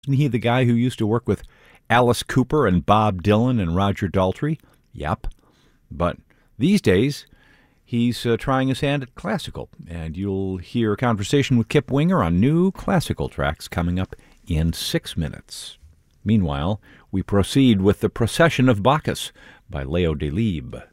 Isn't he the guy who used to work with Alice Cooper and Bob Dylan and Roger Daltrey? Yep. But these days, he's trying his hand at classical, and you'll hear a conversation with Kip Winger on new classical tracks coming up in 6 minutes. Meanwhile, we proceed with The Procession of Bacchus by Leo Delibes.